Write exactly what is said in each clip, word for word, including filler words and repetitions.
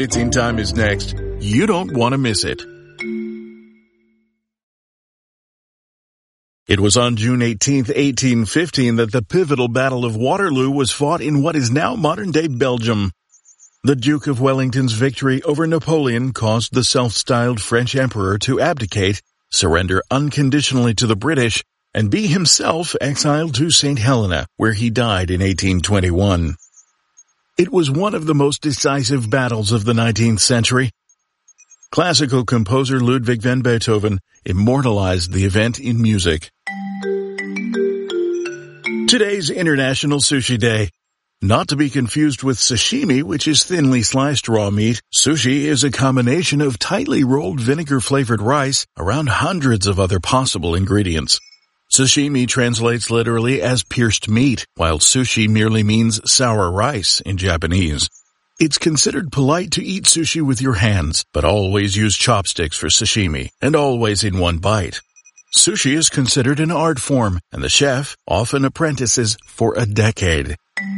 It's in Time is next. You don't want to miss it. It was on June eighteenth, eighteen fifteen that the pivotal Battle of Waterloo was fought in what is now modern-day Belgium. The Duke of Wellington's victory over Napoleon caused the self-styled French emperor to abdicate, surrender unconditionally to the British, and be himself exiled to Saint Helena, where he died in eighteen twenty-one. It was one of the most decisive battles of the nineteenth century. Classical composer Ludwig van Beethoven immortalized the event in music. Today's International Sushi Day. Not to be confused with sashimi, which is thinly sliced raw meat, sushi is a combination of tightly rolled vinegar-flavored rice around hundreds of other possible ingredients. Sashimi translates literally as pierced meat, while sushi merely means sour rice in Japanese. It's considered polite to eat sushi with your hands, but always use chopsticks for sashimi, and always in one bite. Sushi is considered an art form, and the chef often apprentices for a decade.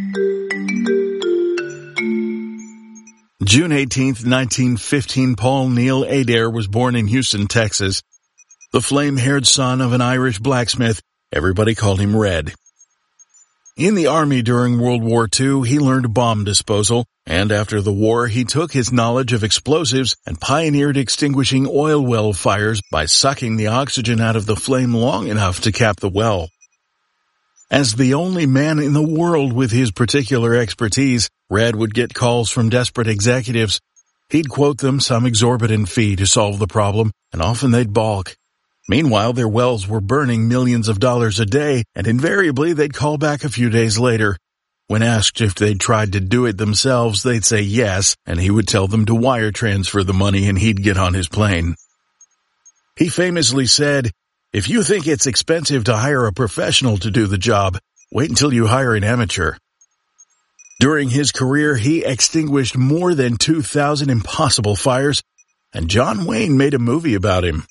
June eighteenth, nineteen fifteen, Paul Neil Adair was born in Houston, Texas. The flame-haired son of an Irish blacksmith, everybody called him Red. In the Army during World War Two, he learned bomb disposal, and after the war, he took his knowledge of explosives and pioneered extinguishing oil well fires by sucking the oxygen out of the flame long enough to cap the well. As the only man in the world with his particular expertise, Red would get calls from desperate executives. He'd quote them some exorbitant fee to solve the problem, and often they'd balk. Meanwhile, their wells were burning millions of dollars a day, and invariably they'd call back a few days later. When asked if they'd tried to do it themselves, they'd say yes, and he would tell them to wire transfer the money and he'd get on his plane. He famously said, "If you think it's expensive to hire a professional to do the job, wait until you hire an amateur." During his career, he extinguished more than two thousand impossible fires, and John Wayne made a movie about him.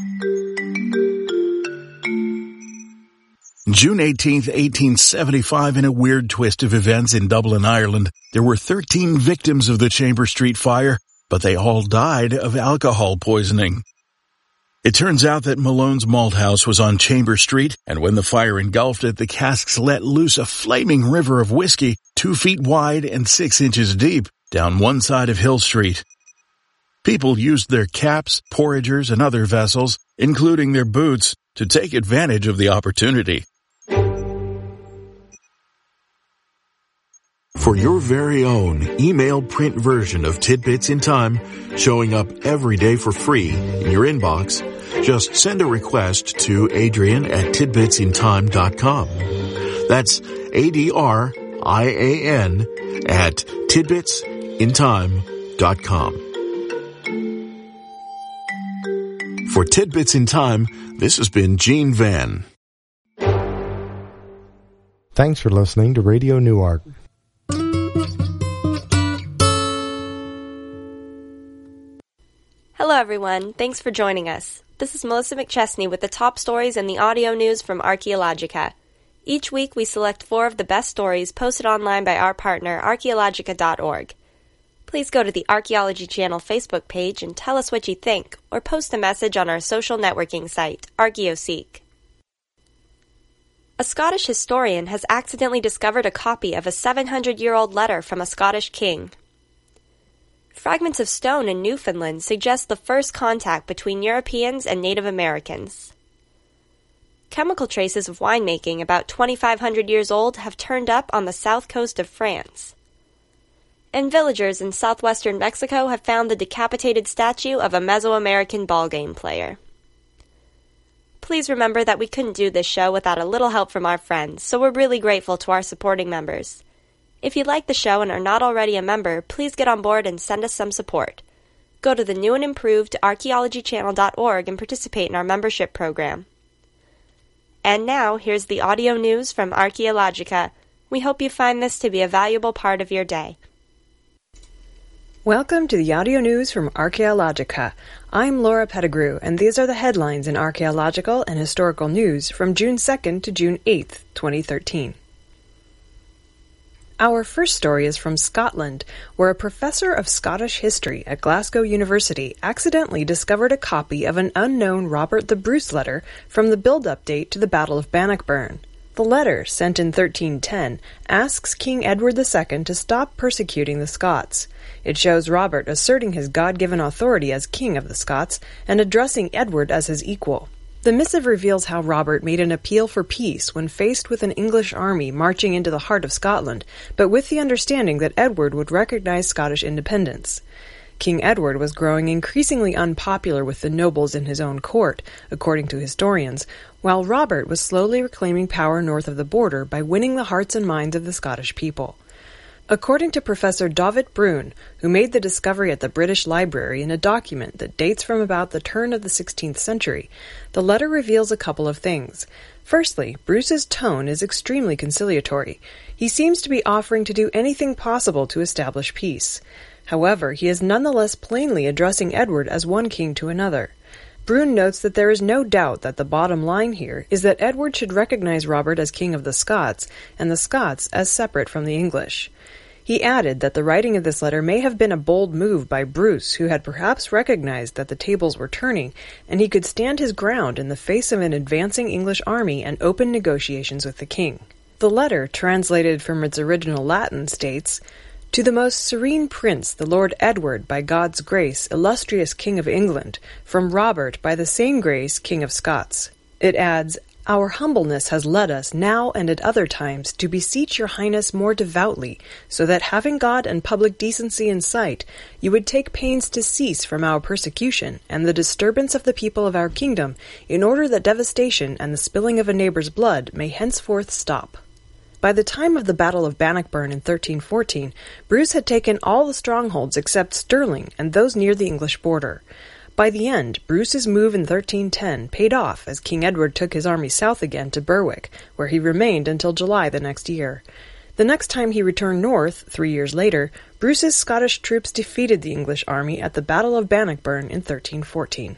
June eighteenth, eighteen seventy-five, in a weird twist of events in Dublin, Ireland, there were thirteen victims of the Chamber Street fire, but they all died of alcohol poisoning. It turns out that Malone's Malt House was on Chamber Street, and when the fire engulfed it, the casks let loose a flaming river of whiskey, two feet wide and six inches deep, down one side of Hill Street. People used their caps, porringers, and other vessels, including their boots, to take advantage of the opportunity. For your very own email print version of Tidbits in Time, showing up every day for free in your inbox, just send a request to Adrian at tidbits in time dot com. That's A D R I A N at tidbits in time dot com. For Tidbits in Time, this has been Gene Van. Thanks for listening to Radio Newark. Hello everyone, thanks for joining us. This is Melissa McChesney with the top stories in the audio news from Archaeologica. Each week we select four of the best stories posted online by our partner, archaeologica dot org. Please go to the Archaeology Channel Facebook page and tell us what you think, or post a message on our social networking site, ArchaeoSeek. A Scottish historian has accidentally discovered a copy of a seven hundred year old letter from a Scottish king. Fragments of stone in Newfoundland suggest the first contact between Europeans and Native Americans. Chemical traces of winemaking about twenty-five hundred years old have turned up on the south coast of France. And villagers in southwestern Mexico have found the decapitated statue of a Mesoamerican ballgame player. Please remember that we couldn't do this show without a little help from our friends, so we're really grateful to our supporting members. If you like the show and are not already a member, please get on board and send us some support. Go to the new and improved archaeology channel dot org and participate in our membership program. And now, here's the audio news from Archaeologica. We hope you find this to be a valuable part of your day. Welcome to the audio news from Archaeologica. I'm Laura Pettigrew, and these are the headlines in archaeological and historical news from June second to June eighth, twenty thirteen. Our first story is from Scotland, where a professor of Scottish history at Glasgow University accidentally discovered a copy of an unknown Robert the Bruce letter from the build-up date to the Battle of Bannockburn. The letter, sent in thirteen ten, asks King Edward the Second to stop persecuting the Scots. It shows Robert asserting his God-given authority as King of the Scots and addressing Edward as his equal. The missive reveals how Robert made an appeal for peace when faced with an English army marching into the heart of Scotland, but with the understanding that Edward would recognize Scottish independence. King Edward was growing increasingly unpopular with the nobles in his own court, according to historians, while Robert was slowly reclaiming power north of the border by winning the hearts and minds of the Scottish people. According to Professor David Brune, who made the discovery at the British Library in a document that dates from about the turn of the sixteenth century, the letter reveals a couple of things. Firstly, Bruce's tone is extremely conciliatory. He seems to be offering to do anything possible to establish peace. However, he is nonetheless plainly addressing Edward as one king to another. Brune notes that there is no doubt that the bottom line here is that Edward should recognize Robert as King of the Scots, and the Scots as separate from the English. He added that the writing of this letter may have been a bold move by Bruce, who had perhaps recognized that the tables were turning, and he could stand his ground in the face of an advancing English army and open negotiations with the king. The letter, translated from its original Latin, states, "To the most serene Prince, the Lord Edward, by God's grace, illustrious King of England, from Robert, by the same grace, King of Scots." It adds, "Our humbleness has led us, now and at other times, to beseech your highness more devoutly, so that having God and public decency in sight, you would take pains to cease from our persecution, and the disturbance of the people of our kingdom, in order that devastation and the spilling of a neighbor's blood may henceforth stop." By the time of the Battle of Bannockburn in thirteen fourteen, Bruce had taken all the strongholds except Stirling and those near the English border. By the end, Bruce's move in thirteen ten paid off as King Edward took his army south again to Berwick, where he remained until July the next year. The next time he returned north, three years later, Bruce's Scottish troops defeated the English army at the Battle of Bannockburn in thirteen fourteen.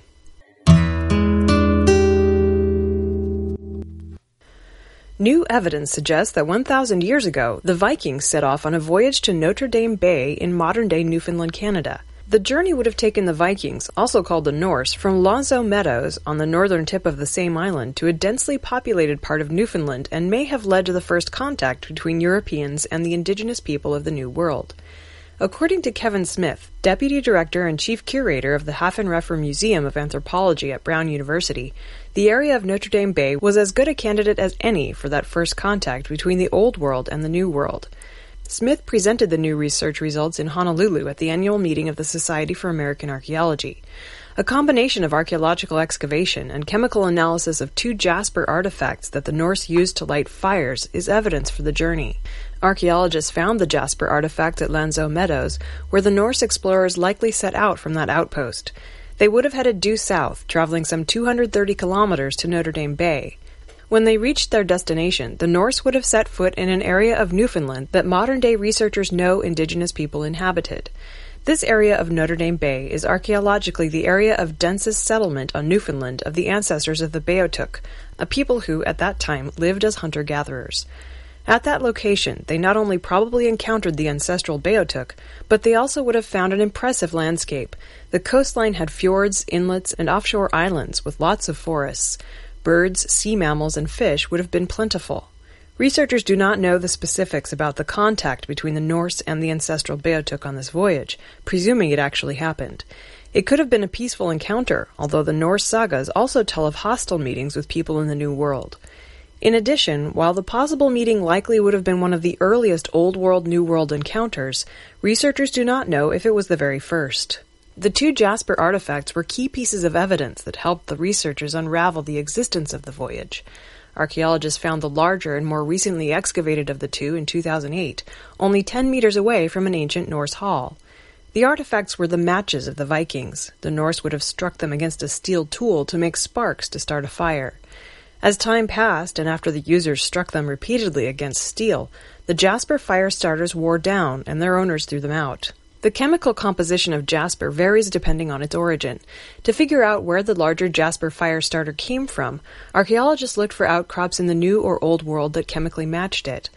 New evidence suggests that one thousand years ago, the Vikings set off on a voyage to Notre Dame Bay in modern-day Newfoundland, Canada. The journey would have taken the Vikings, also called the Norse, from Lonzo Meadows on the northern tip of the same island to a densely populated part of Newfoundland and may have led to the first contact between Europeans and the indigenous people of the New World. According to Kevin Smith, Deputy Director and Chief Curator of the Hafen-Redfer Museum of Anthropology at Brown University, the area of Notre Dame Bay was as good a candidate as any for that first contact between the Old World and the New World. Smith presented the new research results in Honolulu at the annual meeting of the Society for American Archaeology. A combination of archaeological excavation and chemical analysis of two jasper artifacts that the Norse used to light fires is evidence for the journey. Archaeologists found the jasper artifact at Lonzo Meadows, where the Norse explorers likely set out from that outpost. They would have headed due south, traveling some two hundred thirty kilometers to Notre Dame Bay. When they reached their destination, the Norse would have set foot in an area of Newfoundland that modern-day researchers know indigenous people inhabited. This area of Notre Dame Bay is archaeologically the area of densest settlement on Newfoundland of the ancestors of the Beothuk, a people who, at that time, lived as hunter-gatherers. At that location, they not only probably encountered the ancestral Beothuk, but they also would have found an impressive landscape. The coastline had fjords, inlets, and offshore islands with lots of forests. Birds, sea mammals, and fish would have been plentiful. Researchers do not know the specifics about the contact between the Norse and the ancestral Beothuk on this voyage, presuming it actually happened. It could have been a peaceful encounter, although the Norse sagas also tell of hostile meetings with people in the New World. In addition, while the possible meeting likely would have been one of the earliest Old World, New World encounters, researchers do not know if it was the very first. The two jasper artifacts were key pieces of evidence that helped the researchers unravel the existence of the voyage. Archaeologists found the larger and more recently excavated of the two in two thousand eight, only ten meters away from an ancient Norse hall. The artifacts were the matches of the Vikings. The Norse would have struck them against a steel tool to make sparks to start a fire. As time passed, and after the users struck them repeatedly against steel, the jasper fire starters wore down and their owners threw them out. The chemical composition of jasper varies depending on its origin. To figure out where the larger jasper fire starter came from, archaeologists looked for outcrops in the New or Old World that chemically matched it.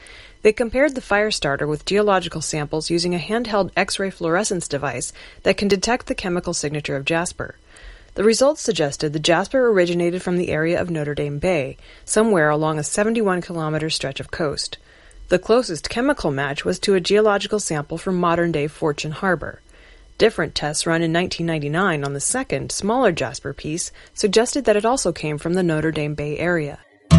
They compared the fire starter with geological samples using a handheld X-ray fluorescence device that can detect the chemical signature of jasper. The results suggested the jasper originated from the area of Notre Dame Bay, somewhere along a seventy-one kilometer stretch of coast. The closest chemical match was to a geological sample from modern-day Fortune Harbor. Different tests run in nineteen ninety-nine on the second, smaller jasper piece suggested that it also came from the Notre Dame Bay area.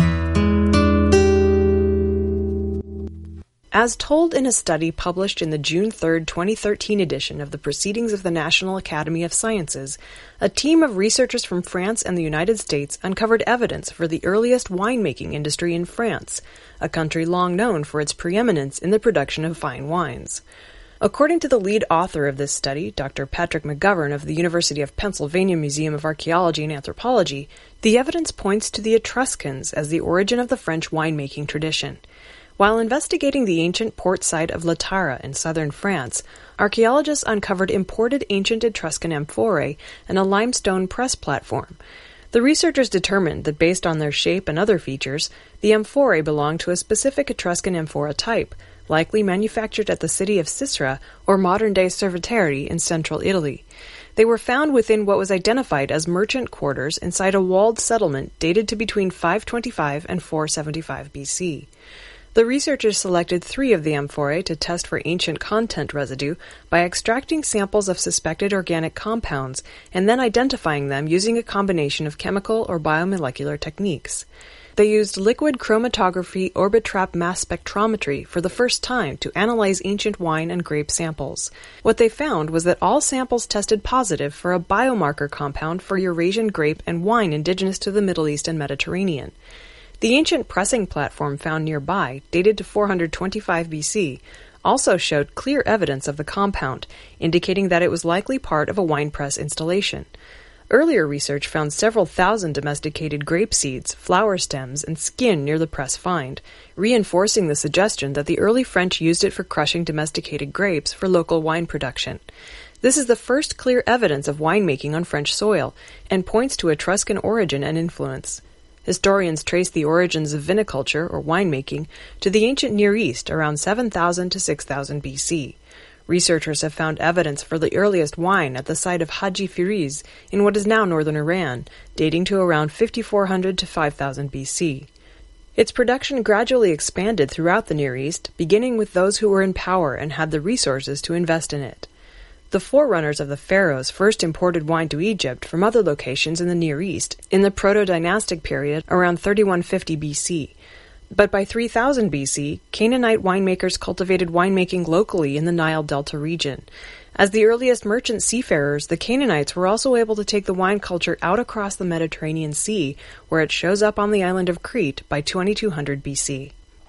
As told in a study published in the June third, twenty thirteen edition of the Proceedings of the National Academy of Sciences, a team of researchers from France and the United States uncovered evidence for the earliest winemaking industry in France, a country long known for its preeminence in the production of fine wines. According to the lead author of this study, Doctor Patrick McGovern of the University of Pennsylvania Museum of Archaeology and Anthropology, the evidence points to the Etruscans as the origin of the French winemaking tradition. While investigating the ancient port site of Latara in southern France, archaeologists uncovered imported ancient Etruscan amphorae and a limestone press platform. The researchers determined that based on their shape and other features, the amphorae belonged to a specific Etruscan amphora type, likely manufactured at the city of Sisra or modern-day Cerveteri in central Italy. They were found within what was identified as merchant quarters inside a walled settlement dated to between five twenty-five and four seventy-five B C. The researchers selected three of the amphorae to test for ancient content residue by extracting samples of suspected organic compounds and then identifying them using a combination of chemical or biomolecular techniques. They used liquid chromatography Orbitrap mass spectrometry for the first time to analyze ancient wine and grape samples. What they found was that all samples tested positive for a biomarker compound for Eurasian grape and wine indigenous to the Middle East and Mediterranean. The ancient pressing platform found nearby, dated to four hundred twenty-five B C, also showed clear evidence of the compound, indicating that it was likely part of a wine press installation. Earlier research found several thousand domesticated grape seeds, flower stems, and skin near the press find, reinforcing the suggestion that the early French used it for crushing domesticated grapes for local wine production. This is the first clear evidence of winemaking on French soil, and points to Etruscan origin and influence. Historians trace the origins of viniculture, or winemaking, to the ancient Near East around seven thousand to six thousand B C. Researchers have found evidence for the earliest wine at the site of Haji Firouz in what is now northern Iran, dating to around fifty-four hundred to five thousand B C. Its production gradually expanded throughout the Near East, beginning with those who were in power and had the resources to invest in it. The forerunners of the pharaohs first imported wine to Egypt from other locations in the Near East in the Proto-Dynastic period around thirty-one fifty B C. But by three thousand B C, Canaanite winemakers cultivated winemaking locally in the Nile Delta region. As the earliest merchant seafarers, the Canaanites were also able to take the wine culture out across the Mediterranean Sea, where it shows up on the island of Crete by twenty-two hundred B C.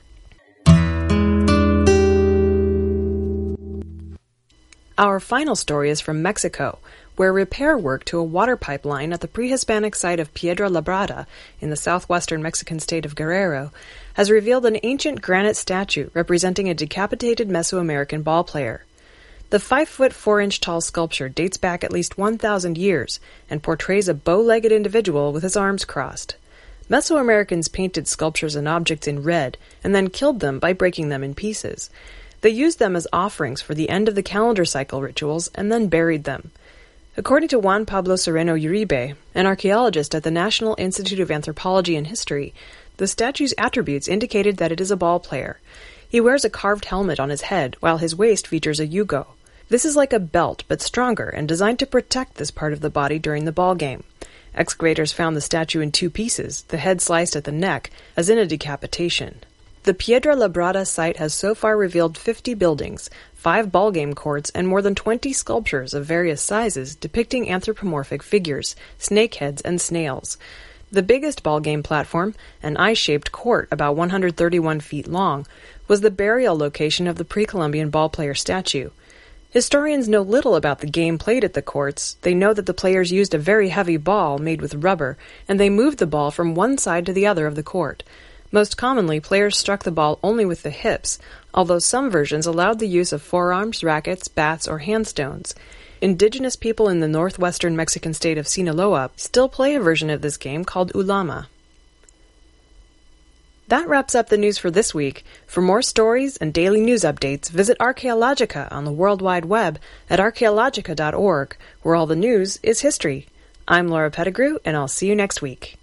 Our final story is from Mexico, where repair work to a water pipeline at the pre-Hispanic site of Piedra Labrada in the southwestern Mexican state of Guerrero has revealed an ancient granite statue representing a decapitated Mesoamerican ball player. The five-foot, four-inch tall sculpture dates back at least one thousand years and portrays a bow-legged individual with his arms crossed. Mesoamericans painted sculptures and objects in red and then killed them by breaking them in pieces. They used them as offerings for the end of the calendar cycle rituals and then buried them. According to Juan Pablo Sereno Uribe, an archaeologist at the National Institute of Anthropology and History, the statue's attributes indicated that it is a ball player. He wears a carved helmet on his head, while his waist features a yugo. This is like a belt, but stronger, and designed to protect this part of the body during the ball game. Excavators found the statue in two pieces, the head sliced at the neck, as in a decapitation. The Piedra Labrada site has so far revealed fifty buildings, five ballgame courts, and more than twenty sculptures of various sizes depicting anthropomorphic figures, snakeheads, and snails. The biggest ballgame platform, an eye-shaped court about one hundred thirty-one feet long, was the burial location of the pre-Columbian ballplayer statue. Historians know little about the game played at the courts. They know that the players used a very heavy ball made with rubber, and they moved the ball from one side to the other of the court. Most commonly, players struck the ball only with the hips, although some versions allowed the use of forearms, rackets, bats, or handstones. Indigenous people in the northwestern Mexican state of Sinaloa still play a version of this game called ulama. That wraps up the news for this week. For more stories and daily news updates, visit Archaeologica on the World Wide Web at archaeologica dot org, where all the news is history. I'm Laura Pettigrew, and I'll see you next week.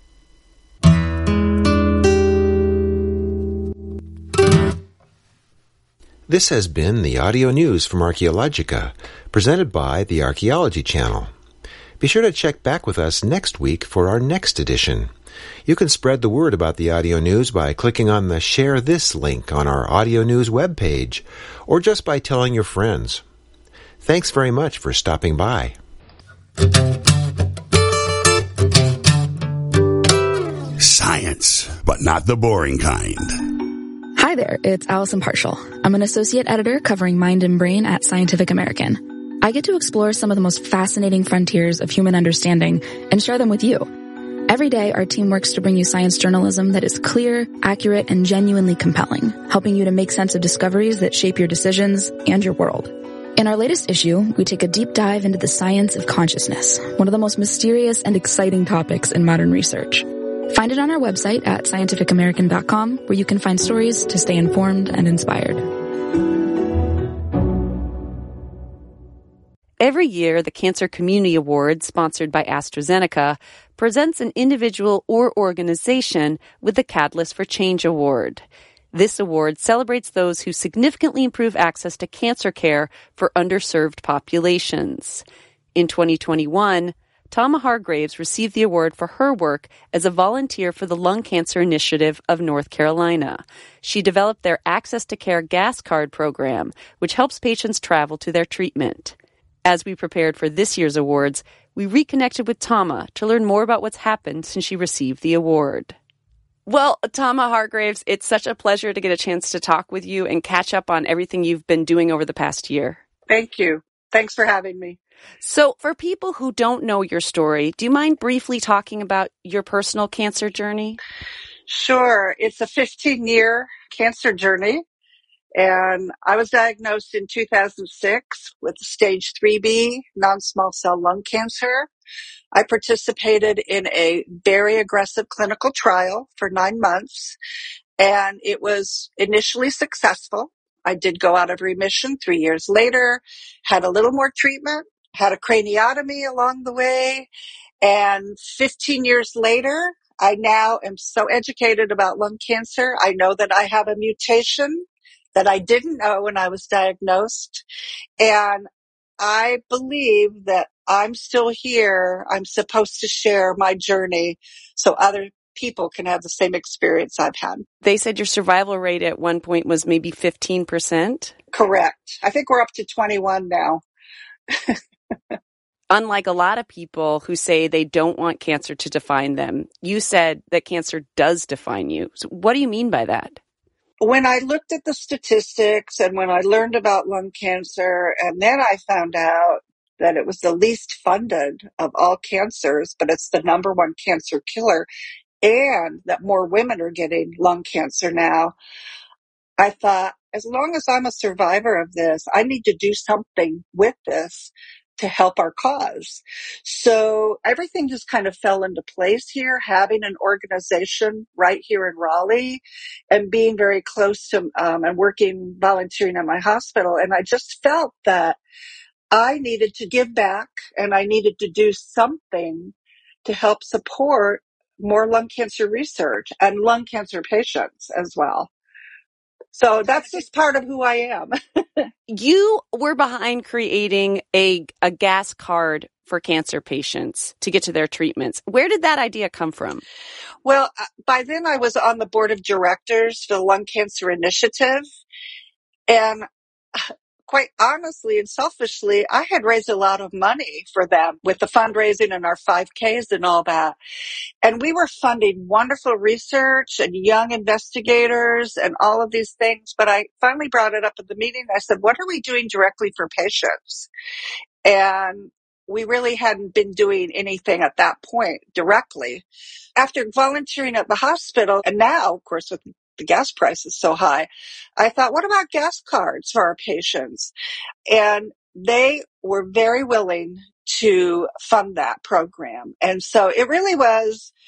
This has been the audio news from Archaeologica, presented by the Archaeology Channel. Be sure to check back with us next week for our next edition. You can spread the word about the audio news by clicking on the Share This link on our audio news webpage, or just by telling your friends. Thanks very much for stopping by. Science, but not the boring kind. Hi there, it's Allison Partial. I'm an associate editor covering mind and brain at Scientific American. I get to explore some of the most fascinating frontiers of human understanding and share them with you. Every day, our team works to bring you science journalism that is clear, accurate, and genuinely compelling, helping you to make sense of discoveries that shape your decisions and your world. In our latest issue, we take a deep dive into the science of consciousness, one of the most mysterious and exciting topics in modern research. Find it on our website at scientific american dot com, where you can find stories to stay informed and inspired. Every year, the Cancer Community Award, sponsored by AstraZeneca, presents an individual or organization with the Catalyst for Change Award. This award celebrates those who significantly improve access to cancer care for underserved populations. In twenty twenty-one, Tama Hargraves received the award for her work as a volunteer for the Lung Cancer Initiative of North Carolina. She developed their Access to Care Gas Card program, which helps patients travel to their treatment. As we prepared for this year's awards, we reconnected with Tama to learn more about what's happened since she received the award. Well, Tama Hargraves, it's such a pleasure to get a chance to talk with you and catch up on everything you've been doing over the past year. Thank you. Thanks for having me. So, for people who don't know your story, do you mind briefly talking about your personal cancer journey? Sure. It's a fifteen-year cancer journey. And I was diagnosed in two thousand six with stage three B non-small cell lung cancer. I participated in a very aggressive clinical trial for nine months, and it was initially successful. I did go out of remission three years later, had a little more treatment, had a craniotomy along the way, and fifteen years later, I now am so educated about lung cancer. I know that I have a mutation that I didn't know when I was diagnosed. And I believe that I'm still here. I'm supposed to share my journey so other people can have the same experience I've had. They said your survival rate at one point was maybe fifteen percent? Correct. I think we're up to twenty-one now. Unlike a lot of people who say they don't want cancer to define them, you said that cancer does define you. So what do you mean by that? When I looked at the statistics and when I learned about lung cancer, and then I found out that it was the least funded of all cancers, but it's the number one cancer killer, and that more women are getting lung cancer now, I thought, as long as I'm a survivor of this, I need to do something with this to help our cause. So everything just kind of fell into place here, having an organization right here in Raleigh and being very close to um, and working, volunteering at my hospital. And I just felt that I needed to give back and I needed to do something to help support more lung cancer research and lung cancer patients as well. So that's just part of who I am. You were behind creating a, a gas card for cancer patients to get to their treatments. Where did that idea come from? Well, by then I was on the board of directors for the Lung Cancer Initiative. And quite honestly and selfishly, I had raised a lot of money for them with the fundraising and our five Ks and all that. And we were funding wonderful research and young investigators and all of these things. But I finally brought it up at the meeting. I said, what are we doing directly for patients? And we really hadn't been doing anything at that point directly. After volunteering at the hospital, and now, of course, with the gas prices so high, I thought, what about gas cards for our patients? And they were very willing to fund that program. And so it really was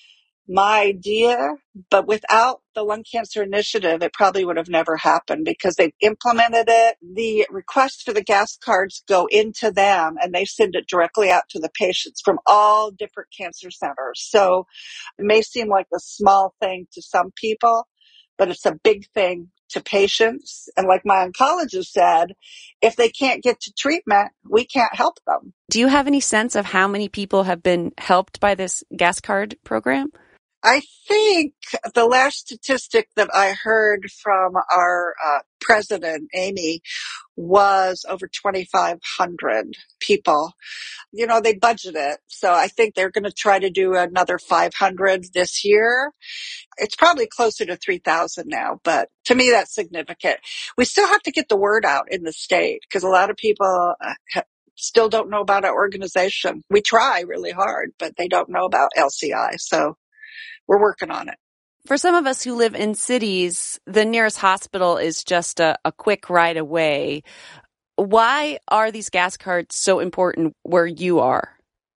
my idea, but without the Lung Cancer Initiative, it probably would have never happened because they've implemented it. The requests for the gas cards go into them and they send it directly out to the patients from all different cancer centers. So it may seem like a small thing to some people, but it's a big thing to patients. And like my oncologist said, if they can't get to treatment, we can't help them. Do you have any sense of how many people have been helped by this gas card program? I think the last statistic that I heard from our uh, president, Amy, was over twenty-five hundred people. You know, they budget it. So I think they're going to try to do another five hundred this year. It's probably closer to three thousand now, but to me, that's significant. We still have to get the word out in the state because a lot of people uh, ha- still don't know about our organization. We try really hard, but they don't know about L C I. So we're working on it. For some of us who live in cities, the nearest hospital is just a, a quick ride away. Why are these gas cards so important where you are?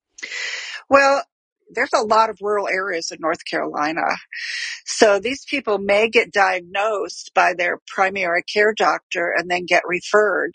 Well, there's a lot of rural areas in North Carolina. So these people may get diagnosed by their primary care doctor and then get referred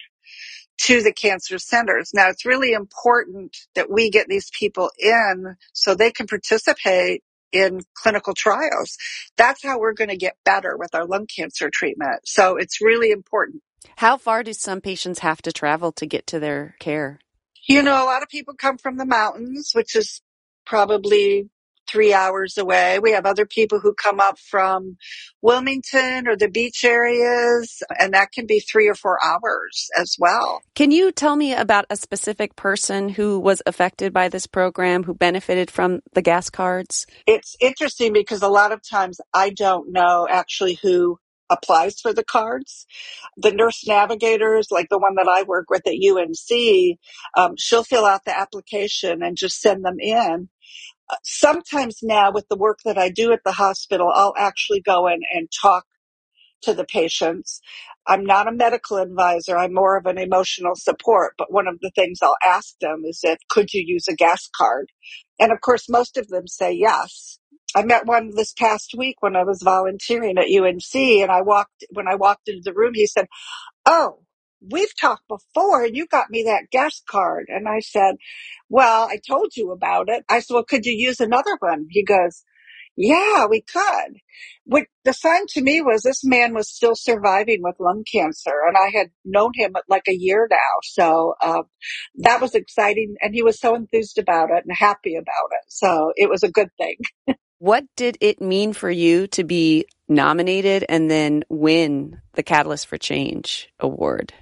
to the cancer centers. Now, it's really important that we get these people in so they can participate in clinical trials. That's how we're going to get better with our lung cancer treatment. So it's really important. How far do some patients have to travel to get to their care? You know, a lot of people come from the mountains, which is probably three hours away. We have other people who come up from Wilmington or the beach areas, and that can be three or four hours as well. Can you tell me about a specific person who was affected by this program, who benefited from the gas cards? It's interesting because a lot of times I don't know actually who applies for the cards. The nurse navigators, like the one that I work with at U N C, um, she'll fill out the application and just send them in. Uh, sometimes now with the work that I do at the hospital, I'll actually go in and talk to the patients. I'm not a medical advisor. I'm more of an emotional support. But one of the things I'll ask them is if, could you use a gas card? And of course, most of them say yes. I met one this past week when I was volunteering at U N C, and I walked, when I walked into the room, he said, "Oh, we've talked before and you got me that gas card." And I said, "Well, I told you about it." I said, "Well, could you use another one?" He goes, "Yeah, we could." What the sign to me was this man was still surviving with lung cancer, and I had known him like a year now. So uh, that was exciting, and he was so enthused about it and happy about it. So it was a good thing. What did it mean for you to be nominated and then win the Catalyst for Change award?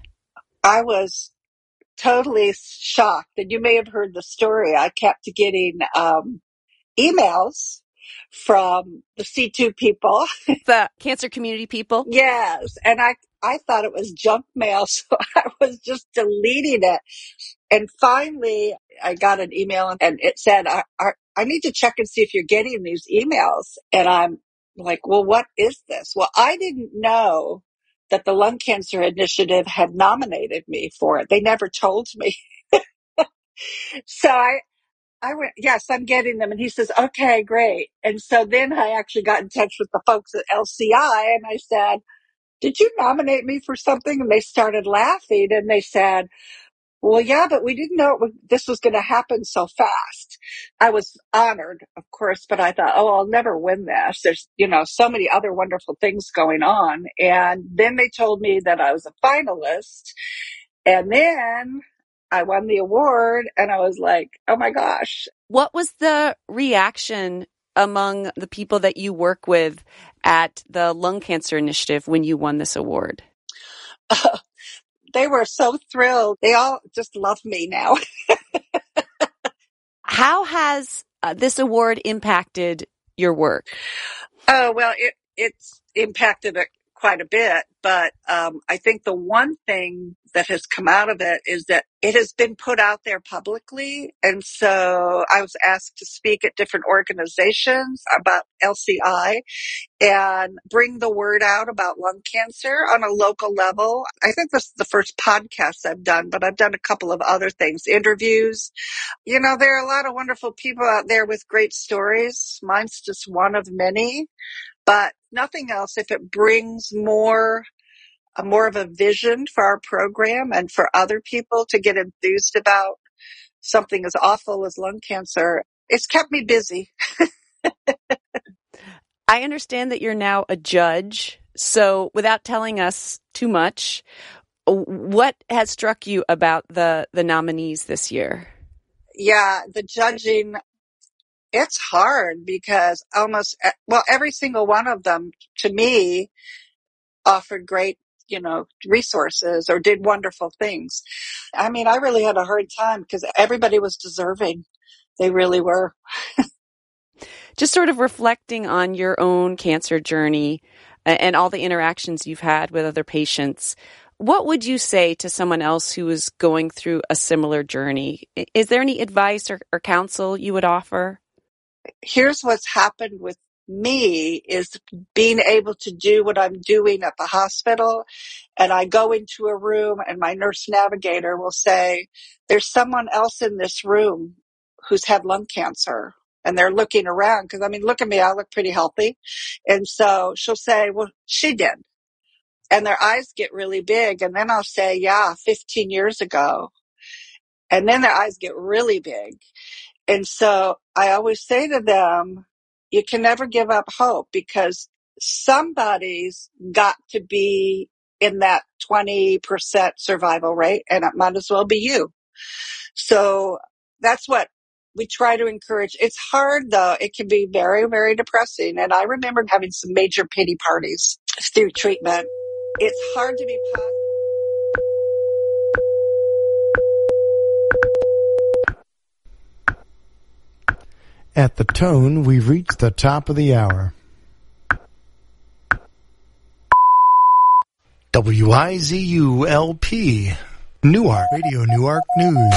I was totally shocked, and you may have heard the story. I kept getting um, emails from the C two people. The cancer community people? Yes. And I, I thought it was junk mail, so I was just deleting it. And finally, I got an email and it said, I, I, I need to check and see if you're getting these emails. And I'm like, well, what is this? Well, I didn't know that the Lung Cancer Initiative had nominated me for it. They never told me. So I, I went, "Yes, I'm getting them." And he says, "Okay, great." And so then I actually got in touch with the folks at L C I and I said, "Did you nominate me for something?" And they started laughing and they said, "Well, yeah, but we didn't know it was, this was going to happen so fast." I was honored, of course, but I thought, oh, I'll never win this. There's, you know, so many other wonderful things going on. And then they told me that I was a finalist. And then I won the award and I was like, oh my gosh. What was the reaction among the people that you work with at the Lung Cancer Initiative when you won this award? Uh, they were so thrilled. They all just love me now. How has uh, this award impacted your work? Oh, well, it, it's impacted it quite a bit, but um, I think the one thing that has come out of it is that it has been put out there publicly. And so I was asked to speak at different organizations about L C I and bring the word out about lung cancer on a local level. I think this is the first podcast I've done, but I've done a couple of other things, interviews. You know, there are a lot of wonderful people out there with great stories. Mine's just one of many, but nothing else. If it brings more, a more of a vision for our program and for other people to get enthused about something as awful as lung cancer, it's kept me busy. I understand that you're now a judge. So without telling us too much, what has struck you about the, the nominees this year? Yeah, the judging, it's hard because almost, well, every single one of them to me offered great, you know, resources or did wonderful things. I mean, I really had a hard time because everybody was deserving. They really were. Just sort of reflecting on your own cancer journey and all the interactions you've had with other patients, what would you say to someone else who is going through a similar journey? Is there any advice or, or counsel you would offer? Here's what's happened with me is being able to do what I'm doing at the hospital. And I go into a room and my nurse navigator will say, there's someone else in this room who's had lung cancer. And they're looking around because, I mean, look at me, I look pretty healthy. And so she'll say, well, she did. And their eyes get really big. And then I'll say, yeah, fifteen years ago. And then their eyes get really big. And so I always say to them, you can never give up hope because somebody's got to be in that twenty percent survival rate, and it might as well be you. So that's what we try to encourage. It's hard, though. It can be very, very depressing. And I remember having some major pity parties through treatment. It's hard to be positive. At the tone, we've reached the top of the hour. W I Z U L P, Newark, Radio Newark News.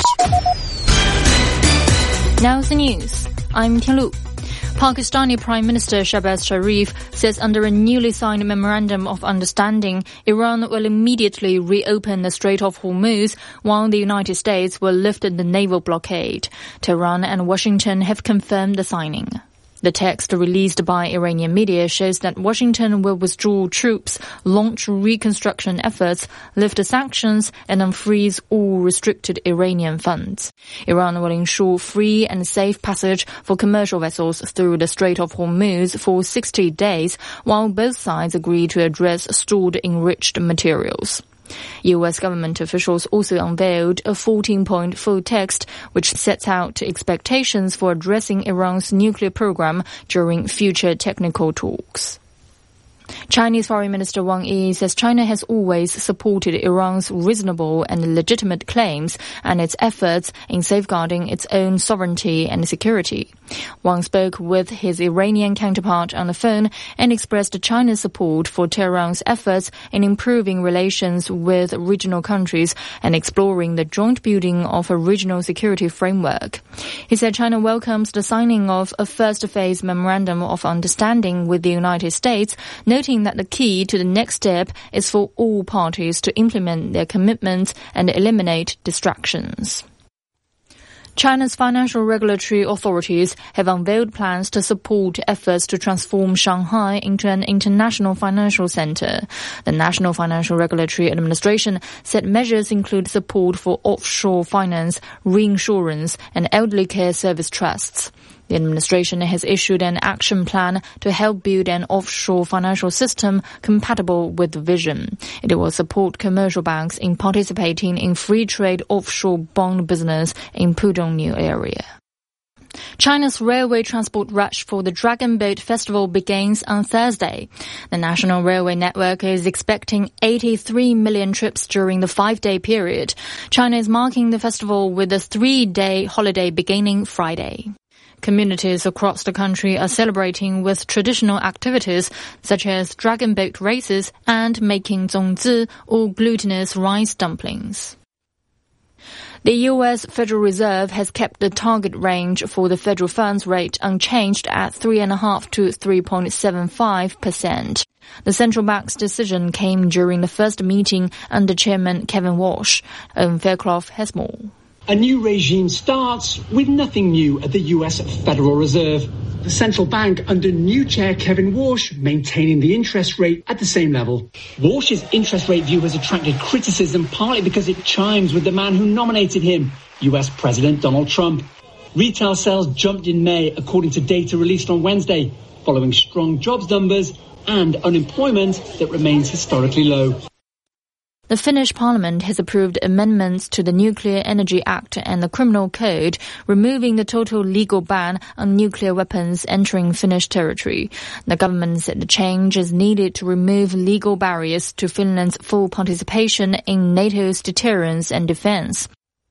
Now's the news. I'm Tianlu. Pakistani Prime Minister Shahbaz Sharif says under a newly signed Memorandum of Understanding, Iran will immediately reopen the Strait of Hormuz while the United States will lift the naval blockade. Tehran and Washington have confirmed the signing. The text released by Iranian media shows that Washington will withdraw troops, launch reconstruction efforts, lift sanctions, and unfreeze all restricted Iranian funds. Iran will ensure free and safe passage for commercial vessels through the Strait of Hormuz for sixty days, while both sides agree to address stored enriched materials. U S government officials also unveiled a fourteen-point full text which sets out expectations for addressing Iran's nuclear program during future technical talks. Chinese Foreign Minister Wang Yi says China has always supported Iran's reasonable and legitimate claims and its efforts in safeguarding its own sovereignty and security. Wang spoke with his Iranian counterpart on the phone and expressed China's support for Tehran's efforts in improving relations with regional countries and exploring the joint building of a regional security framework. He said China welcomes the signing of a first-phase memorandum of understanding with the United States, noting that the key to the next step is for all parties to implement their commitments and eliminate distractions. China's financial regulatory authorities have unveiled plans to support efforts to transform Shanghai into an international financial center. The National Financial Regulatory Administration said measures include support for offshore finance, reinsurance, and elderly care service trusts. The administration has issued an action plan to help build an offshore financial system compatible with the vision. It will support commercial banks in participating in free trade offshore bond business in Pudong New area. China's railway transport rush for the Dragon Boat Festival begins on Thursday. The national railway network is expecting eighty-three million trips during the five-day period. China is marking the festival with a three-day holiday beginning Friday. Communities across the country are celebrating with traditional activities such as dragon boat races and making zongzi or glutinous rice dumplings. The U S Federal Reserve has kept the target range for the federal funds rate unchanged at three point five to three point seven five percent. The central bank's decision came during the first meeting under Chairman Kevin Walsh. Owen Fairclough has more. A new regime starts with nothing new at the U S Federal Reserve. The central bank under new chair Kevin Walsh maintaining the interest rate at the same level. Walsh's interest rate view has attracted criticism partly because it chimes with the man who nominated him, U S President Donald Trump. Retail sales jumped in May according to data released on Wednesday, following strong jobs numbers and unemployment that remains historically low. The Finnish parliament has approved amendments to the Nuclear Energy Act and the Criminal Code, removing the total legal ban on nuclear weapons entering Finnish territory. The government said the change is needed to remove legal barriers to Finland's full participation in NATO's deterrence and defense.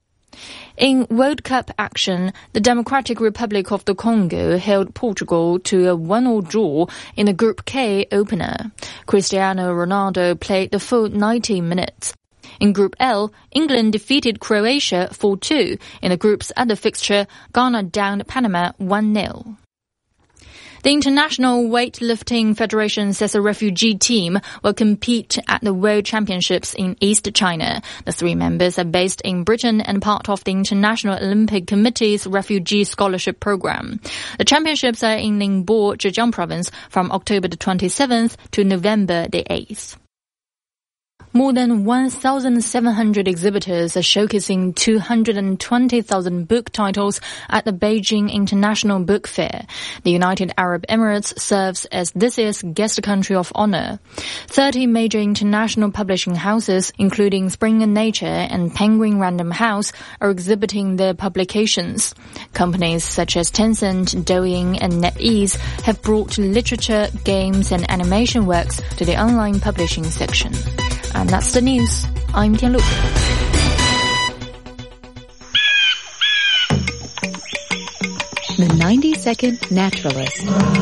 In World Cup action, the Democratic Republic of the Congo held Portugal to a one-all draw in the Group K opener. Cristiano Ronaldo played the full ninety minutes. In Group L, England defeated Croatia four two. In the group's other fixture, Ghana downed Panama one nil. The International Weightlifting Federation says a refugee team will compete at the World Championships in East China. The three members are based in Britain and part of the International Olympic Committee's Refugee Scholarship Program. The championships are in Ningbo, Zhejiang Province from October the twenty-seventh to November the eighth. More than one thousand seven hundred exhibitors are showcasing two hundred twenty thousand book titles at the Beijing International Book Fair. The United Arab Emirates serves as this year's guest country of honor. thirty major international publishing houses, including Springer Nature and Penguin Random House, are exhibiting their publications. Companies such as Tencent, Douyin, and NetEase have brought literature, games, and animation works to the online publishing section. And that's the news. I'm Tianlu. The ninety second Naturalist.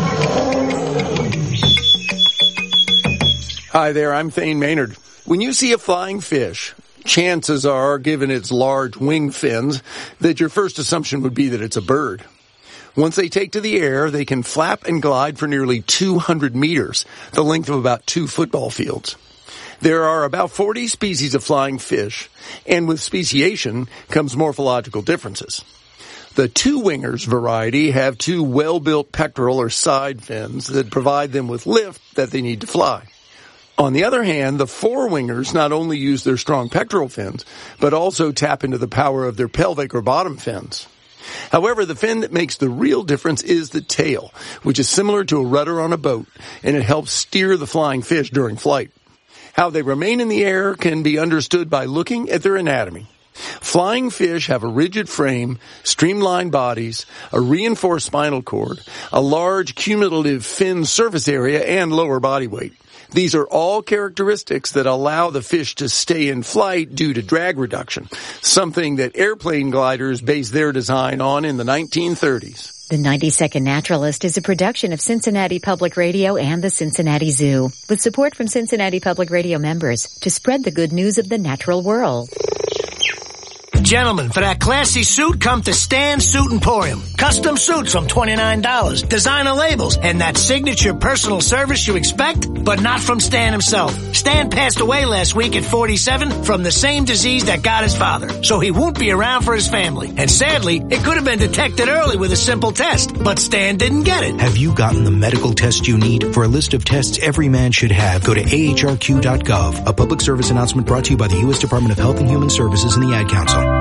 Hi there, I'm Thane Maynard. When you see a flying fish, chances are, given its large wing fins, that your first assumption would be that it's a bird. Once they take to the air, they can flap and glide for nearly two hundred meters, the length of about two football fields. There are about forty species of flying fish, and with speciation comes morphological differences. The two-wingers variety have two well-built pectoral or side fins that provide them with lift that they need to fly. On the other hand, the four-wingers not only use their strong pectoral fins, but also tap into the power of their pelvic or bottom fins. However, the fin that makes the real difference is the tail, which is similar to a rudder on a boat, and it helps steer the flying fish during flight. How they remain in the air can be understood by looking at their anatomy. Flying fish have a rigid frame, streamlined bodies, a reinforced spinal cord, a large cumulative fin surface area, and lower body weight. These are all characteristics that allow the fish to stay in flight due to drag reduction, something that airplane gliders based their design on in the nineteen thirties. The ninety second Naturalist is a production of Cincinnati Public Radio and the Cincinnati Zoo, with support from Cincinnati Public Radio members to spread the good news of the natural world. Gentlemen, for that classy suit, come to Stan Suit Emporium. Custom suits from twenty-nine dollars, designer labels, and that signature personal service you expect, but not from Stan himself. Stan passed away last week at forty-seven from the same disease that got his father, so he won't be around for his family. And sadly, it could have been detected early with a simple test, but Stan didn't get it. Have you gotten the medical test you need? For a list of tests every man should have, go to A H R Q dot gov. A public service announcement brought to you by the U S Department of Health and Human Services and the Ad Council.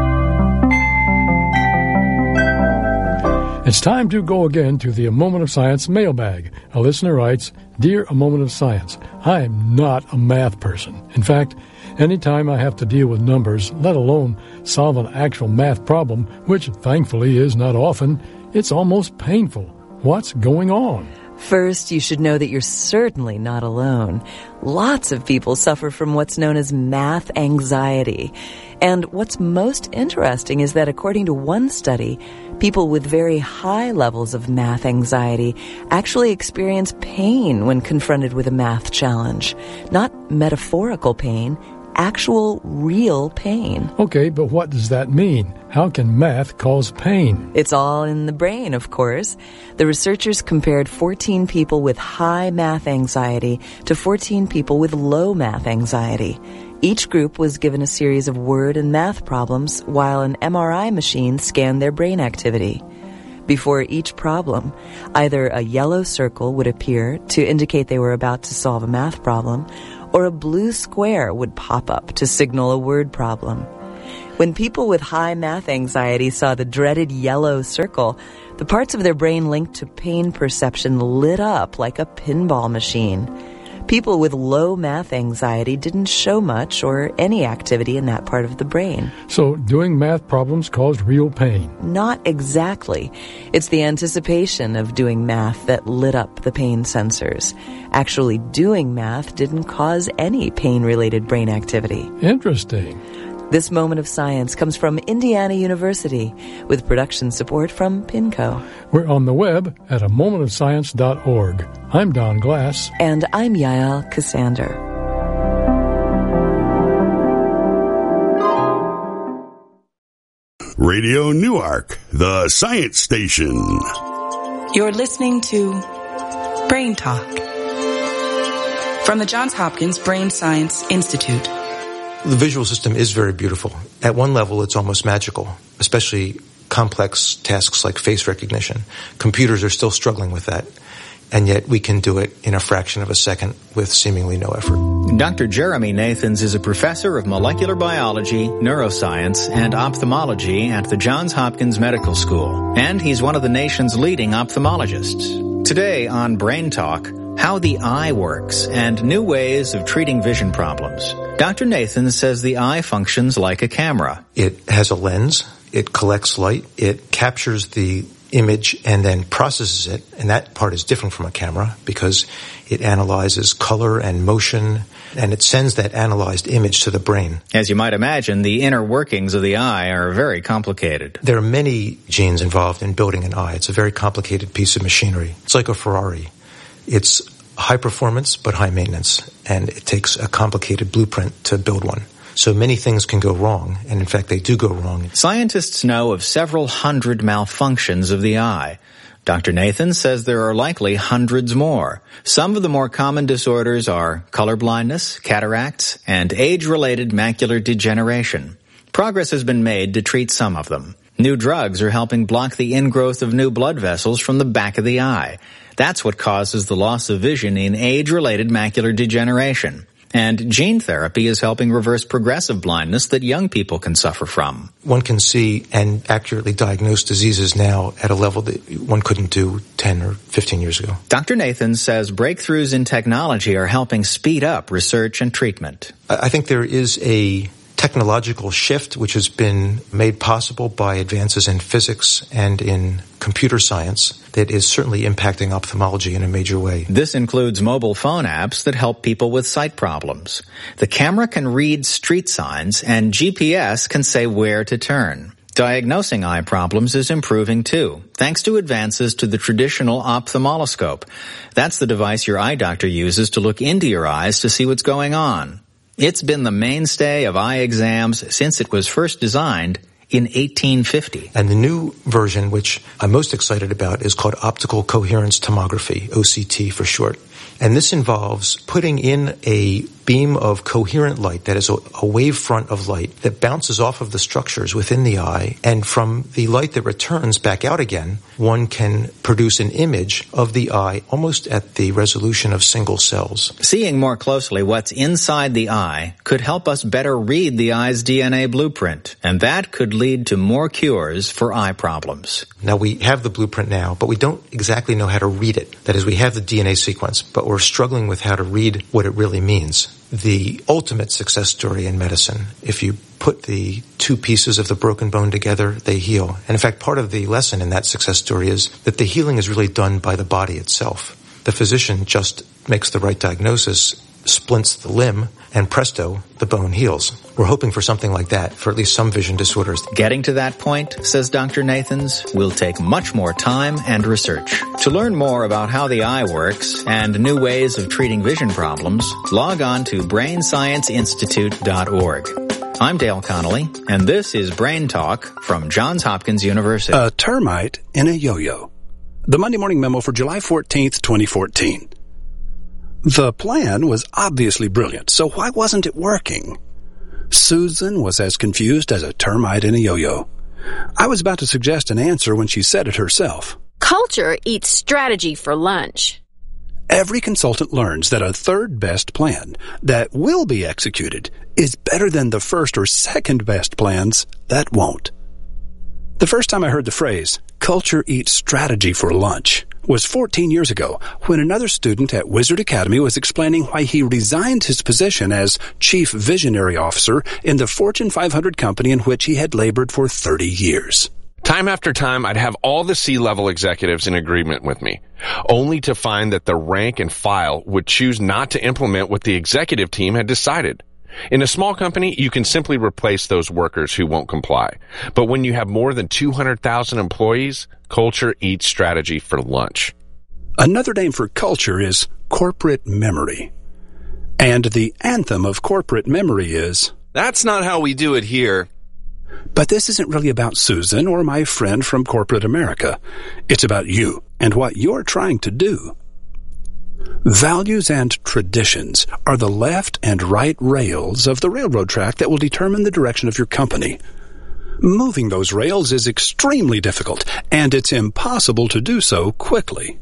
It's time to go again to the A Moment of Science mailbag. A listener writes, Dear A Moment of Science, I am not a math person. In fact, anytime I have to deal with numbers, let alone solve an actual math problem, which thankfully is not often, it's almost painful. What's going on? First, you should know that you're certainly not alone. Lots of people suffer from what's known as math anxiety. And what's most interesting is that according to one study, people with very high levels of math anxiety actually experience pain when confronted with a math challenge. Not metaphorical pain, actual, real pain. Okay, but what does that mean? How can math cause pain? It's all in the brain, of course. The researchers compared fourteen people with high math anxiety to fourteen people with low math anxiety. Each group was given a series of word and math problems while an M R I machine scanned their brain activity. Before each problem, either a yellow circle would appear to indicate they were about to solve a math problem, or a blue square would pop up to signal a word problem. When people with high math anxiety saw the dreaded yellow circle, the parts of their brain linked to pain perception lit up like a pinball machine. People with low math anxiety didn't show much or any activity in that part of the brain. So doing math problems caused real pain? Not exactly. It's the anticipation of doing math that lit up the pain sensors. Actually doing math didn't cause any pain-related brain activity. Interesting. This moment of science comes from Indiana University with production support from PINCO. We're on the web at a moment of science dot org. I'm Don Glass. And I'm Yael Cassander. Radio Newark, the science station. You're listening to Brain Talk from the Johns Hopkins Brain Science Institute. The visual system is very beautiful. At one level, it's almost magical, especially complex tasks like face recognition. Computers are still struggling with that, and yet we can do it in a fraction of a second with seemingly no effort. Doctor Jeremy Nathans is a professor of molecular biology, neuroscience, and ophthalmology at the Johns Hopkins Medical School, and he's one of the nation's leading ophthalmologists. Today on Brain Talk, how the eye works and new ways of treating vision problems. Doctor Nathan says the eye functions like a camera. It has a lens. It collects light. It captures the image and then processes it. And that part is different from a camera because it analyzes color and motion, and it sends that analyzed image to the brain. As you might imagine, the inner workings of the eye are very complicated. There are many genes involved in building an eye. It's a very complicated piece of machinery. It's like a Ferrari. It's high performance but high maintenance, and it takes a complicated blueprint to build one. So many things can go wrong, and in fact they do go wrong. Scientists know of several hundred malfunctions of the eye. Doctor Nathan says there are likely hundreds more. Some of the more common disorders are color blindness, cataracts, and age-related macular degeneration. Progress has been made to treat some of them. New drugs are helping block the ingrowth of new blood vessels from the back of the eye. That's what causes the loss of vision in age-related macular degeneration. And gene therapy is helping reverse progressive blindness that young people can suffer from. One can see and accurately diagnose diseases now at a level that one couldn't do ten or fifteen years ago. Doctor Nathan says breakthroughs in technology are helping speed up research and treatment. I think there is a technological shift which has been made possible by advances in physics and in computer science that is certainly impacting ophthalmology in a major way. This includes mobile phone apps that help people with sight problems. The camera can read street signs, and G P S can say where to turn. Diagnosing eye problems is improving too, thanks to advances to the traditional ophthalmoloscope. That's the device your eye doctor uses to look into your eyes to see what's going on. It's been the mainstay of eye exams since it was first designed in eighteen fifty. And the new version, which I'm most excited about, is called optical coherence tomography, O C T for short. And this involves putting in a beam of coherent light, that is a, a wave front of light that bounces off of the structures within the eye, and from the light that returns back out again, one can produce an image of the eye almost at the resolution of single cells. Seeing more closely what's inside the eye could help us better read the eye's D N A blueprint, and that could lead to more cures for eye problems. Now, we have the blueprint now, but we don't exactly know how to read it. That is, we have the D N A sequence, but we're struggling with how to read what it really means. The ultimate success story in medicine, if you put the two pieces of the broken bone together, they heal. And in fact, part of the lesson in that success story is that the healing is really done by the body itself. The physician just makes the right diagnosis, splints the limb, and presto, the bone heals. We're hoping for something like that for at least some vision disorders. Getting to that point, says Doctor Nathans, will take much more time and research. To learn more about how the eye works and new ways of treating vision problems, log on to brain science institute dot org. I'm Dale Connolly, and this is Brain Talk from Johns Hopkins University. A termite in a yo-yo. The Monday Morning Memo for July fourteenth, twenty fourteen. The plan was obviously brilliant, so why wasn't it working? Susan was as confused as a termite in a yo-yo. I was about to suggest an answer when she said it herself. Culture eats strategy for lunch. Every consultant learns that a third best plan that will be executed is better than the first or second best plans that won't. The first time I heard the phrase, culture eats strategy for lunch, was fourteen years ago when another student at Wizard Academy was explaining why he resigned his position as Chief Visionary Officer in the Fortune five hundred company in which he had labored for thirty years. Time after time, I'd have all the C-level executives in agreement with me, only to find that the rank and file would choose not to implement what the executive team had decided. In a small company, you can simply replace those workers who won't comply. But when you have more than two hundred thousand employees, culture eats strategy for lunch. Another name for culture is corporate memory. And the anthem of corporate memory is, "That's not how we do it here." But this isn't really about Susan or my friend from corporate America. It's about you and what you're trying to do. Values and traditions are the left and right rails of the railroad track that will determine the direction of your company. Moving those rails is extremely difficult, and it's impossible to do so quickly.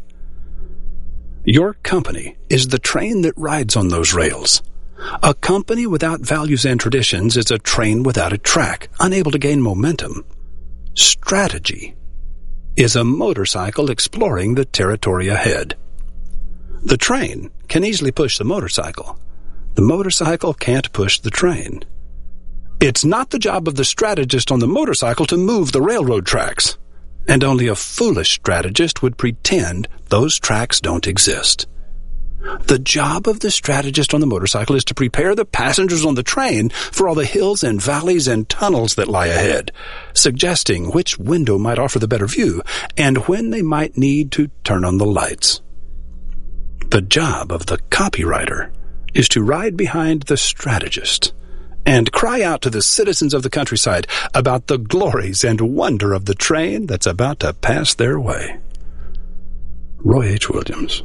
Your company is the train that rides on those rails. A company without values and traditions is a train without a track, unable to gain momentum. Strategy is a motorcycle exploring the territory ahead. The train can easily push the motorcycle. The motorcycle can't push the train. It's not the job of the strategist on the motorcycle to move the railroad tracks, and only a foolish strategist would pretend those tracks don't exist. The job of the strategist on the motorcycle is to prepare the passengers on the train for all the hills and valleys and tunnels that lie ahead, suggesting which window might offer the better view and when they might need to turn on the lights. The job of the copywriter is to ride behind the strategist and cry out to the citizens of the countryside about the glories and wonder of the train that's about to pass their way. Roy H. Williams.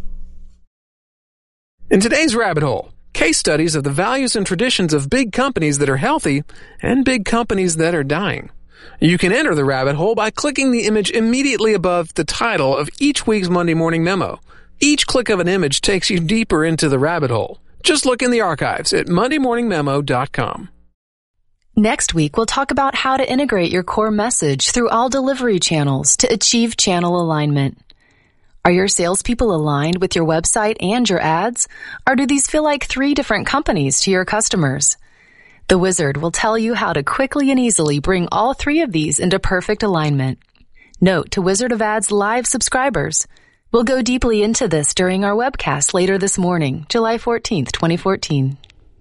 In today's Rabbit Hole, case studies of the values and traditions of big companies that are healthy and big companies that are dying. You can enter the rabbit hole by clicking the image immediately above the title of each week's Monday Morning Memo. Each click of an image takes you deeper into the rabbit hole. Just look in the archives at monday morning memo dot com. Next week, we'll talk about how to integrate your core message through all delivery channels to achieve channel alignment. Are your salespeople aligned with your website and your ads? Or do these feel like three different companies to your customers? The Wizard will tell you how to quickly and easily bring all three of these into perfect alignment. Note to Wizard of Ads live subscribers. We'll go deeply into this during our webcast later this morning, July fourteenth, twenty fourteen.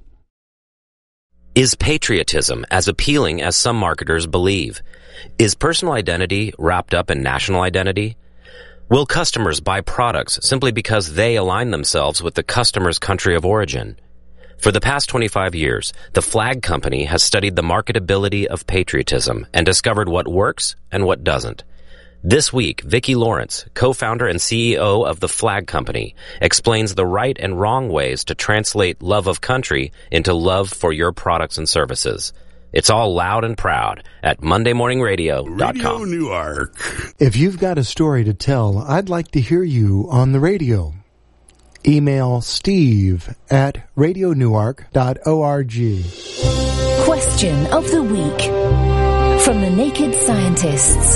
Is patriotism as appealing as some marketers believe? Is personal identity wrapped up in national identity? Will customers buy products simply because they align themselves with the customer's country of origin? For the past twenty-five years, the Flag Company has studied the marketability of patriotism and discovered what works and what doesn't. This week, Vicki Lawrence, co-founder and C E O of the Flag Company, explains the right and wrong ways to translate love of country into love for your products and services. It's all loud and proud at monday morning radio dot com. Radio Newark. If you've got a story to tell, I'd like to hear you on the radio. Email steve at radio newark dot org. Question of the week from the Naked Scientists.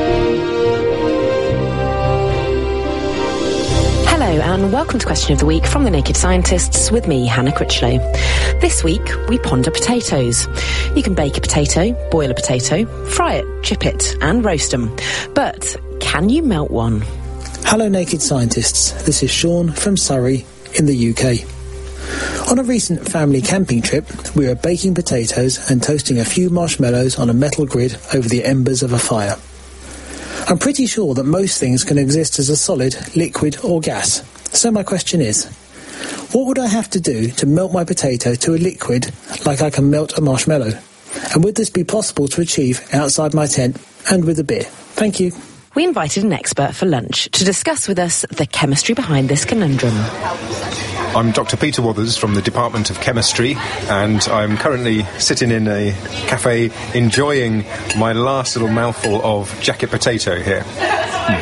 Hello and welcome to Question of the Week from the Naked Scientists with me, Hannah Critchlow. This week, we ponder potatoes. You can bake a potato, boil a potato, fry it, chip it, and roast them. But can you melt one? Hello Naked Scientists, this is Sean from Surrey in the U K. On a recent family camping trip, we were baking potatoes and toasting a few marshmallows on a metal grid over the embers of a fire. I'm pretty sure that most things can exist as a solid, liquid or gas. So my question is, what would I have to do to melt my potato to a liquid like I can melt a marshmallow? And would this be possible to achieve outside my tent and with a beer? Thank you. We invited an expert for lunch to discuss with us the chemistry behind this conundrum. I'm Doctor Peter Wathers from the Department of Chemistry, and I'm currently sitting in a cafe enjoying my last little mouthful of jacket potato here. Mm.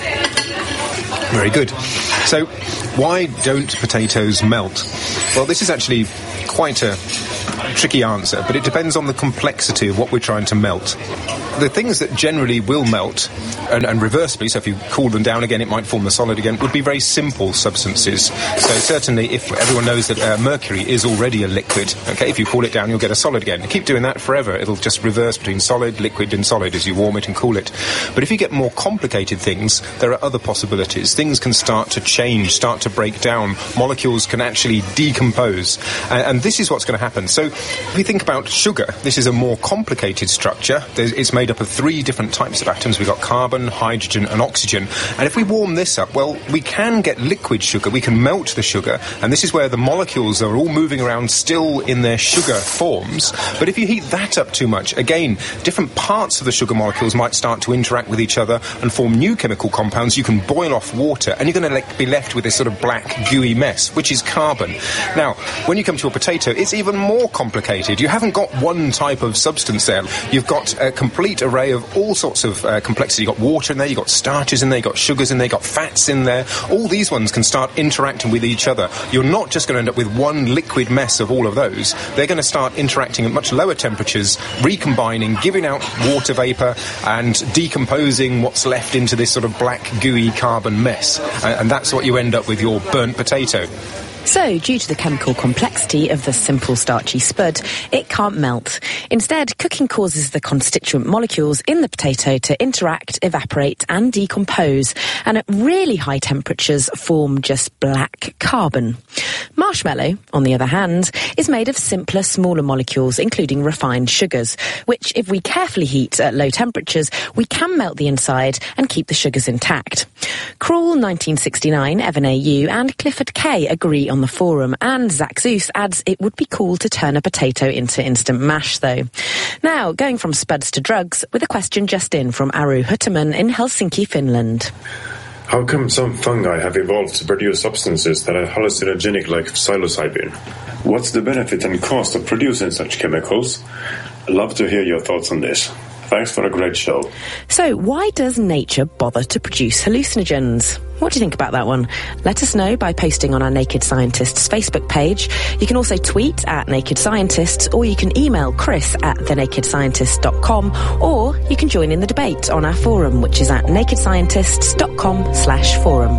Very good. So, why don't potatoes melt? Well, this is actually quite a tricky answer, but it depends on the complexity of what we're trying to melt. The things that generally will melt, and, and reversibly, so if you cool them down again, it might form the solid again, would be very simple substances. So certainly, if everyone knows that uh, mercury is already a liquid, okay, if you cool it down, you'll get a solid again. You keep doing that forever, it'll just reverse between solid, liquid, and solid as you warm it and cool it. But if you get more complicated things, there are other possibilities. Things can start to change, start to break down. Molecules can actually decompose. And, and this is what's going to happen. So if you think about sugar, this is a more complicated structure. There's, it's made up of three different types of atoms. We've got carbon, hydrogen and oxygen. And if we warm this up, well, we can get liquid sugar. We can melt the sugar. And this is where the molecules are all moving around still in their sugar forms. But if you heat that up too much, again, different parts of the sugar molecules might start to interact with each other and form new chemical compounds. You can boil off water and you're going to le- be left with this sort of black, gooey mess, which is carbon. Now, when you come to a potato, it's even more complicated. You haven't got one type of substance there. You've got a complete array of all sorts of uh, complexity. You've got water in there, you've got starches in there, you've got sugars in there, you've got fats in there. All these ones can start interacting with each other. You're not just going to end up with one liquid mess of all of those. They're going to start interacting at much lower temperatures, recombining, giving out water vapour and decomposing what's left into this sort of black, gooey carbon mess. And, and that's what you end up with your burnt potato. So, due to the chemical complexity of the simple starchy spud, it can't melt. Instead, cooking causes the constituent molecules in the potato to interact, evaporate and decompose, and at really high temperatures form just black carbon. Marshmallow, on the other hand, is made of simpler, smaller molecules, including refined sugars, which, if we carefully heat at low temperatures, we can melt the inside and keep the sugars intact. Krall, nineteen sixty-nine, Evan A U and Clifford K agree on the forum, and Zach Zeus adds it would be cool to turn a potato into instant mash, though. Now, going from spuds to drugs, with a question just in from Aru Hutterman in Helsinki, Finland. How come some fungi have evolved to produce substances that are hallucinogenic like psilocybin? What's the benefit and cost of producing such chemicals? I'd love to hear your thoughts on this. Thanks for a great show. So, why does nature bother to produce hallucinogens? What do you think about that one? Let us know by posting on our Naked Scientists Facebook page. You can also tweet at Naked Scientists, or you can email Chris at the naked scientist dot com, or you can join in the debate on our forum, which is at naked scientists dot com slash forum.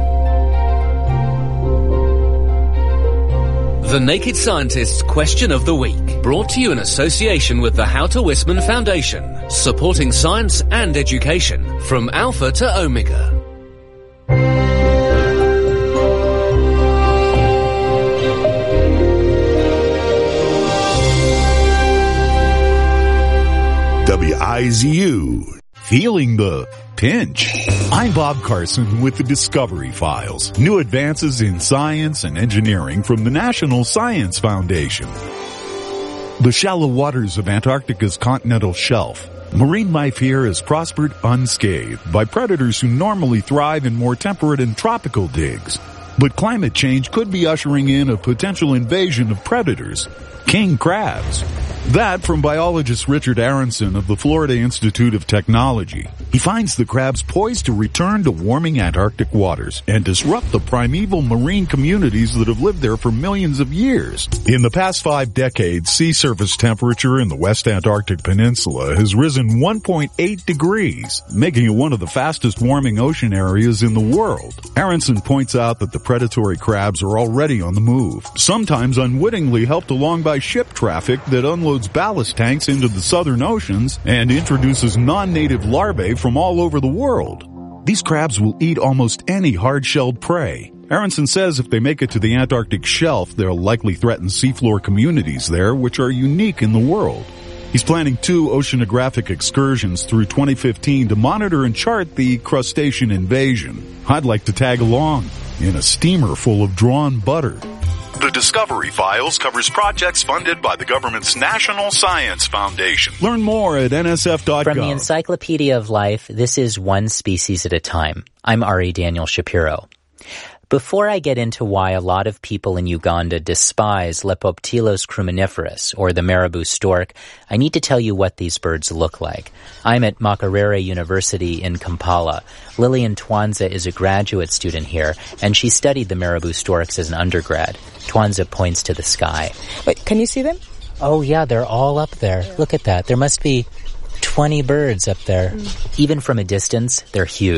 The Naked Scientists Question of the Week, brought to you in association with the Houter Wisman Foundation, supporting science and education from Alpha to Omega. W I Z U. Feeling the pinch. I'm Bob Carson with the Discovery Files. New advances in science and engineering from the National Science Foundation. The shallow waters of Antarctica's continental shelf. Marine life here has prospered unscathed by predators who normally thrive in more temperate and tropical digs. But climate change could be ushering in a potential invasion of predators. King crabs. That from biologist Richard Aronson of the Florida Institute of Technology. He finds the crabs poised to return to warming Antarctic waters and disrupt the primeval marine communities that have lived there for millions of years. In the past five decades, sea surface temperature in the West Antarctic Peninsula has risen one point eight degrees, making it one of the fastest warming ocean areas in the world. Aronson points out that the predatory crabs are already on the move, sometimes unwittingly helped along by ship traffic that unloads ballast tanks into the southern oceans and introduces non-native larvae from all over the world. These crabs will eat almost any hard-shelled prey. Aronson says if they make it to the Antarctic shelf, they'll likely threaten seafloor communities there, which are unique in the world. He's planning two oceanographic excursions through twenty fifteen to monitor and chart the crustacean invasion. I'd like to tag along in a steamer full of drawn butter. The Discovery Files covers projects funded by the government's National Science Foundation. Learn more at N S F dot gov. From the Encyclopedia of Life, this is One Species at a Time. I'm Ari Daniel Shapiro. Before I get into why a lot of people in Uganda despise Lepoptilos cruminiferus, or the marabou stork, I need to tell you what these birds look like. I'm at Makerere University in Kampala. Lillian Twanza is a graduate student here, and she studied the marabou storks as an undergrad. Twanza points to the sky. Wait, can you see them? Oh yeah, they're all up there. Yeah. Look at that. There must be twenty birds up there. Mm. Even from a distance, they're huge.